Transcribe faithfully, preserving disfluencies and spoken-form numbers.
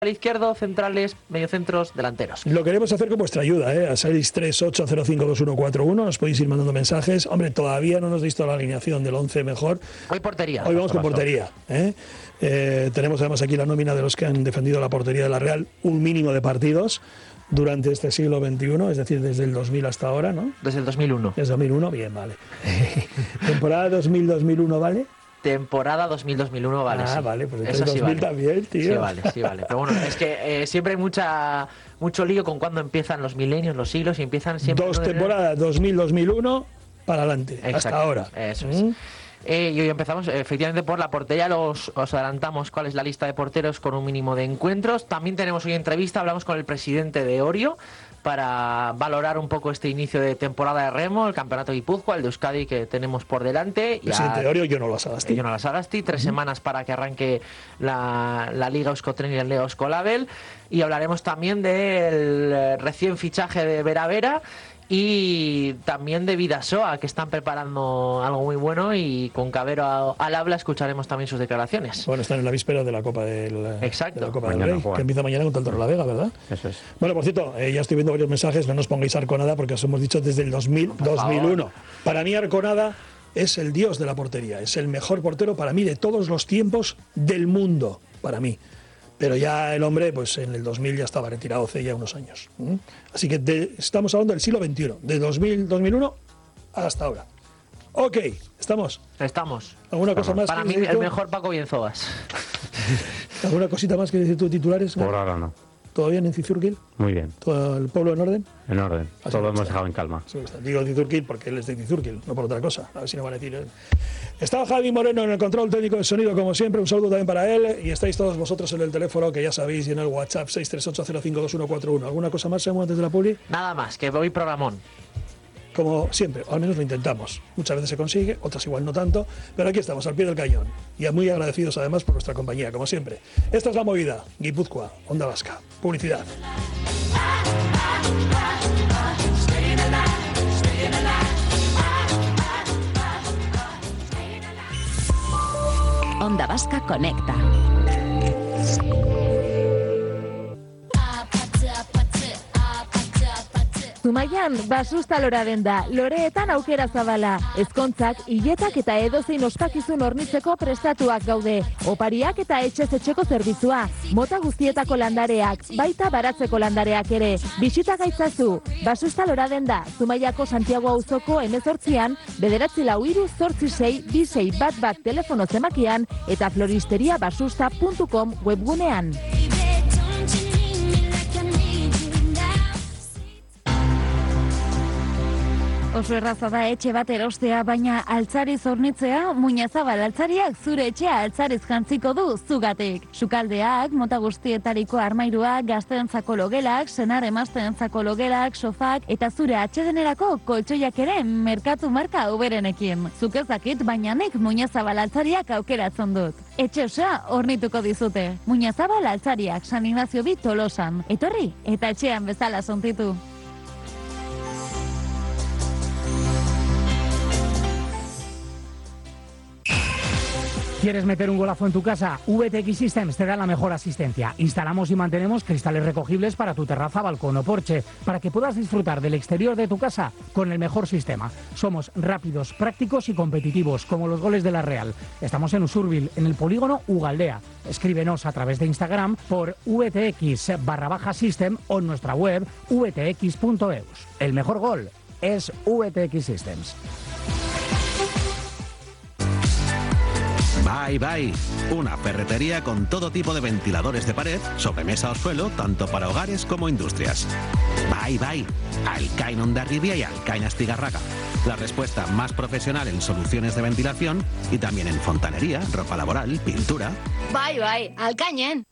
izquierdo, centrales, mediocentros, delanteros. Lo queremos hacer con vuestra ayuda, ¿eh? A seis tres ocho cero cinco dos uno cuatro uno nos podéis ir mandando mensajes. Hombre, todavía no nos he visto la alineación del once mejor. Hoy portería. Hoy vamos con portería, ¿eh? Eh, tenemos además aquí la nómina de los que han defendido la portería de la Real, un mínimo de partidos durante este siglo veintiuno, es decir, desde el dos mil hasta ahora, ¿no? Desde el dos mil uno. Desde dos mil uno, bien, vale. Temporada dos mil dos mil uno, ¿vale? Temporada dos mil dos mil uno, vale. Ah, sí. vale, pues eso entonces sí dos mil vale. También, tío. Sí, vale, sí, vale. Pero bueno, es que eh, siempre hay mucha mucho lío con cuándo empiezan los milenios, los siglos, y empiezan siempre... Dos temporadas, dos mil dos mil uno, para adelante, Exacto, hasta ahora. Eso es. ¿Mm? Eh, y hoy empezamos efectivamente por la portería. Los, os adelantamos cuál es la lista de porteros con un mínimo de encuentros. También tenemos hoy entrevista, hablamos con el presidente de Orio para valorar un poco este inicio de temporada de remo, el campeonato de Guipúzcoa, el de Euskadi que tenemos por delante. Presidente de Orio, Jonas Sagasti. Jonas Sagasti, tres uh-huh. semanas para que arranque la, la Liga Euskotren y el Liga Euskolabel. Y hablaremos también del recién fichaje de Vera Vera y también de Vidasoa, que están preparando algo muy bueno, y con Cabero al habla escucharemos también sus declaraciones. Bueno, están en la víspera de la Copa del, Exacto. de la Copa mañana del Rey, juega. Que empieza mañana contra el Torrelavega, ¿verdad? Eso es. Bueno, por cierto, eh, ya estoy viendo varios mensajes, no nos pongáis a Arconada porque os hemos dicho desde el dos mil, dos mil uno. Para mí Arconada es el dios de la portería, es el mejor portero para mí de todos los tiempos del mundo, para mí. Pero ya el hombre, pues en el dos mil ya estaba retirado hace ya unos años. ¿Mm? Así que de, estamos hablando del siglo veintiuno, de dos mil, dos mil uno hasta ahora. Ok, ¿estamos? Estamos. ¿Alguna cosa más? Para mí el mejor Paco Bienzobas. ¿Alguna cosita más que decir tú, titulares? Por ahora no. ¿Todo bien en Cizurquil? Muy bien. ¿Todo el pueblo en orden? En orden. Así Todo lo hemos gusta. dejado en calma. Digo Cizurquil porque él es de Cizurquil, no por otra cosa. A ver si no van a decir... ¿eh? Está Javi Moreno en el control técnico de sonido, como siempre. Un saludo también para él. Y estáis todos vosotros en el teléfono, que ya sabéis, y en el WhatsApp seis tres ocho cero cinco dos uno cuatro uno. ¿Alguna cosa más, Samu, antes de la publi? Nada más, que voy programón. Como siempre, o al menos lo intentamos. Muchas veces se consigue, otras igual no tanto, pero aquí estamos, al pie del cañón. Y muy agradecidos además por nuestra compañía, como siempre. Esta es La Movida, Guipúzcoa, Onda Vasca. Publicidad. Onda Vasca Conecta. Zumaian, basusta lora denda, loreetan aukera zabala, ezkontzak, hiletak eta edozein ospakizun hornitzeko prestatuak gaude, opariak eta etxez etxeko zerbitzua, mota guztietako landareak, baita baratzeko landareak ere, bisita gaitzazu, basusta lora denda, Zumaiako Santiago auzoko hemezortzian, bederatzi lau hiru zortzi sei bi sei bat bat telefono zemakian eta floristeria basusta puntu com webgunean. Oso erraza da etxe bat erostea, baina altzari zornitzea, Muñazabal altzariak zure etxea altzariz jantziko du zugatik. Sukaldeak, mota guztietariko armairuak, gazteentzako logelak, senar emazteentzako logelak, sofak, eta zure atsedenerako koltsoiak ere merkatu marka uberenekin. Zuk ez dakit, baina nik Muñazabal altzariak aukeratzen dut. Etxe osoa hornituko dizute. Muñazabal altzariak, San Ignacio bi Tolosan. Etorri, eta etxean bezala sontitu. ¿Quieres meter un golazo en tu casa? V T X Systems te da la mejor asistencia. Instalamos y mantenemos cristales recogibles para tu terraza, balcón o porche, para que puedas disfrutar del exterior de tu casa con el mejor sistema. Somos rápidos, prácticos y competitivos, como los goles de la Real. Estamos en Usurbil, en el polígono Ugaldea. Escríbenos a través de Instagram por vtx barra baja system o en nuestra web v t x punto e u s. El mejor gol es V T X Systems. Bye Bye, una ferretería con todo tipo de ventiladores de pared, sobremesa o suelo, tanto para hogares como industrias. Bye Bye, Alcain Hondarribia y Alcain Astigarraga. La respuesta más profesional en soluciones de ventilación y también en fontanería, ropa laboral, pintura. Bye Bye, Alcañen.